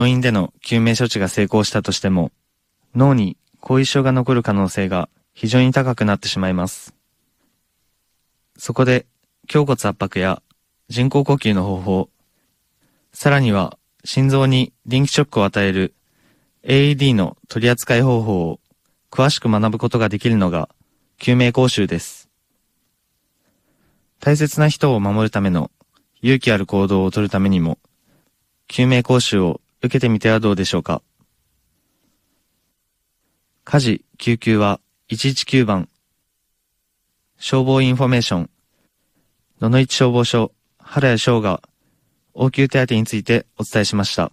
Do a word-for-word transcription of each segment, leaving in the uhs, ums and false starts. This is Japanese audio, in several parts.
病院での救命処置が成功したとしても、脳に後遺症が残る可能性が非常に高くなってしまいます。そこで、胸骨圧迫や人工呼吸の方法、さらには心臓に電気ショックを与える エーイーディー の取り扱い方法を詳しく学ぶことができるのが救命講習です。大切な人を守るための勇気ある行動を取るためにも、救命講習を受けてみてはどうでしょうか。火事・救急はいちいちきゅうばん、消防インフォメーション、野々市消防署原谷翔が応急手当についてお伝えしました。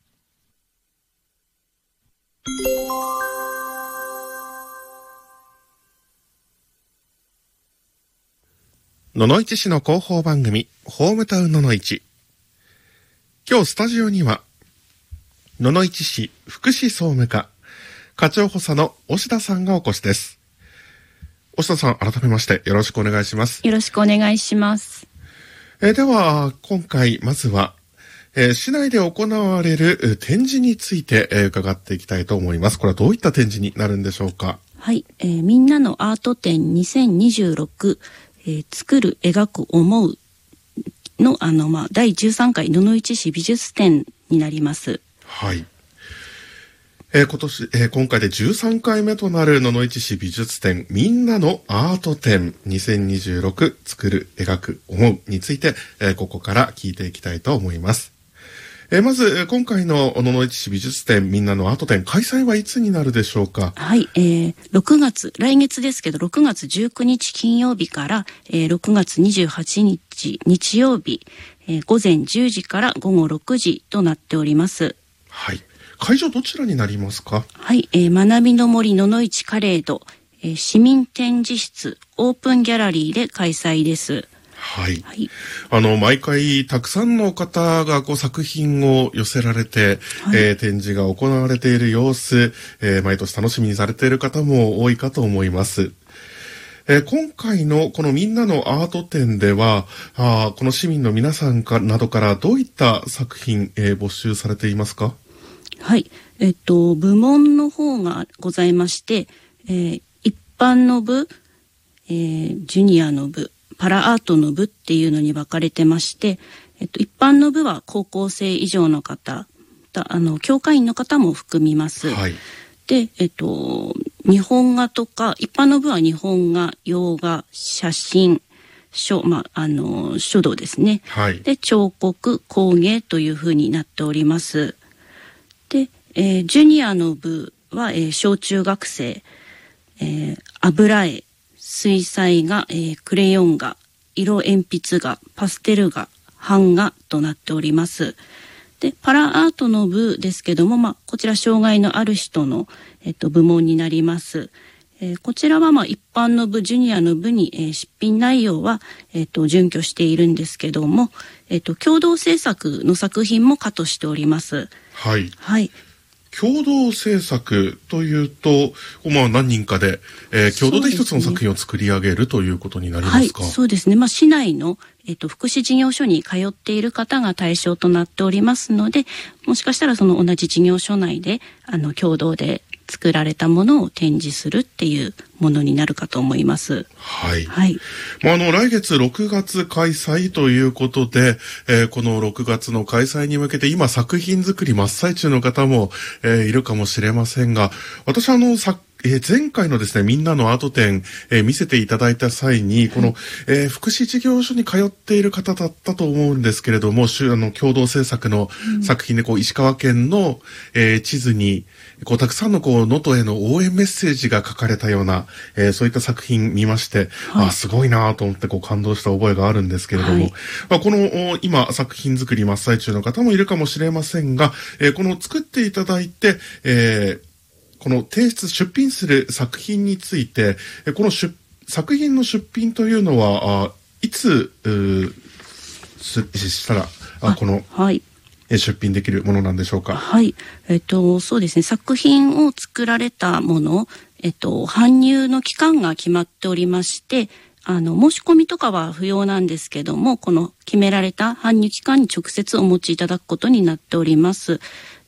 野々市市の広報番組ホームタウン野々市。今日スタジオには野々市市福祉総務課課長補佐の押田さんがお越しです。押田さん、改めましてよろしくお願いします。 よろしくお願いします。 えー、では今回まずは、えー、市内で行われる展示について、えー、伺っていきたいと思います。これはどういった展示になるんでしょうか。 はい、えー、みんなのアート展にせんにじゅうろく、えー、作る描く思うのあのまあだいじゅうさんかい野々市市美術展になります。 はい。えー、今年、えー、今回でじゅうさんかいめとなる野々市市美術展みんなのアート展にせんにじゅうろく作る描く思うについて、えー、ここから聞いていきたいと思います。えー、まず今回の野々市市美術展みんなのアート展開催はいつになるでしょうか。 はい、えー、ろくがつ来月ですけどろくがつじゅうくにち金曜日から、えー、ろくがつにじゅうはちにち日曜日、えー、ごぜんじゅうじからごごろくじとなっております。 はい。会場どちらになりますか。 はい、えー、学びの森野々市カレード、えー、市民展示室オープンギャラリーで開催です。 はい、 はい、 あの毎回たくさんの方がこう作品を寄せられて、はい、えー、展示が行われている様子、えー、毎年楽しみにされている方も多いかと思います。えー、今回のこのみんなのアート展ではあこの市民の皆さんかなどからどういった作品、えー、募集されていますか。 はい、えっと部門の方がございまして、えー、一般の部、えー、ジュニアの部、パラアートの部っていうのに分かれてまして、えっと、一般の部は高校生以上の方、あの教会員の方も含みます。 はい、 で、えっと日本画とか一般の部は日本画、洋画、写真、書、まあ、あの書道ですね。 はい、 で彫刻、工芸というふうになっております。で、えー、ジュニアの部は、えー、小中学生、えー、油絵、水彩画、えー、クレヨン画、色鉛筆画、パステル画、版画となっております。で、パラアートの部ですけども、まあ、こちら障害のある人の、えっと、部門になります。えー、こちらはまあ一般の部、ジュニアの部に、えー、出品内容は、えっと、準拠しているんですけども、えっと、共同制作の作品も可としております。 はい。 はい。 共同制作というと、まあ何人かで、えー、共同で一つの作品を作り上げるということになりますか。 はい、そうですね。まあ市内の、えっと、福祉事業所に通っている方が対象となっておりますので、もしかしたらその同じ事業所内で、あの、共同で作られたものを展示するっていうものになるかと思います。 はい。 はい。 まあ、あの、来月ろくがつ開催ということで、えー、このろくがつの開催に向けて今作品作り真っ最中の方も、えー、いるかもしれませんが、私はあの、さえー、前回のですね、みんなのアート展、えー、見せていただいた際に、この、えー、福祉事業所に通っている方だったと思うんですけれども、あの、共同制作の作品で、こう、石川県の、えー、地図に、こう、たくさんの、こう、能登への応援メッセージが書かれたような、えー、そういった作品見まして、はい、あ、すごいなと思って、こう、感動した覚えがあるんですけれども、はい、まあ、この、今、作品作り真っ最中の方もいるかもしれませんが、えー、この作っていただいて、えー、この提出、出品する作品について、この出作品の出品というのは、あいつ、したら、あこの、はい、出品できるものなんでしょうか。 はい。えっと、そうですね。作品を作られたもの、えっと、搬入の期間が決まっておりまして、 あの、申し込みとかは不要なんですけども、この決められた搬入機関に直接お持ちいただくことになっております。